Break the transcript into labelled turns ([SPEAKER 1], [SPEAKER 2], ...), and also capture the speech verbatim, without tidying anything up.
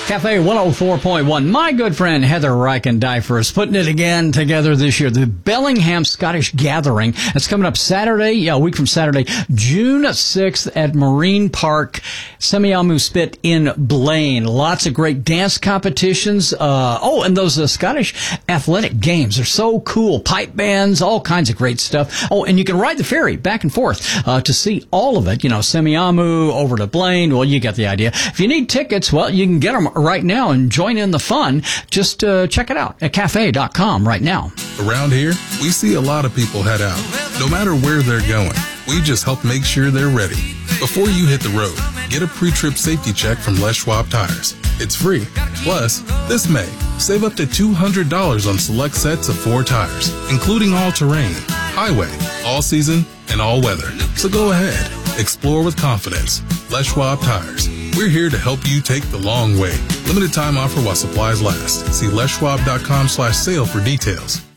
[SPEAKER 1] Cafe one oh four point one. My good friend Heather Reichendifer is putting it again together this year. The Bellingham Scottish Gathering. It's coming up Saturday, yeah, a week from Saturday, June sixth at Marine Park, Semiahmoo Spit in Blaine. Lots of great dance competitions. Uh, oh, and those uh, Scottish athletic games are so cool. Pipe bands, all kinds of great stuff. Oh, and you can ride the ferry back and forth uh, to see all of it. You know, Semiahmoo over to Blaine. Well, you get the idea. If you need tickets, well, you can get them right now and join in the fun. Just uh, check it out at cafe dot com right now.
[SPEAKER 2] Around here, we see a lot of people head out. No matter where they're going, we just help make sure they're ready. Before you hit the road, get a pre-trip safety check from Les Schwab Tires. It's free. Plus, this May, save up to two hundred dollars on select sets of four tires, including all-terrain, highway, all-season, and all-weather. So go ahead. Explore with confidence. Les Schwab Tires. We're here to help you take the long way. Limited time offer while supplies last. See leschwab dot com slash sale for details.